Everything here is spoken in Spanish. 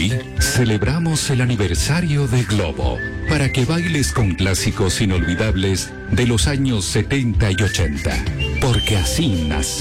Hoy celebramos el aniversario de Globo para que bailes con clásicos inolvidables de los años 70 y 80. Porque así nació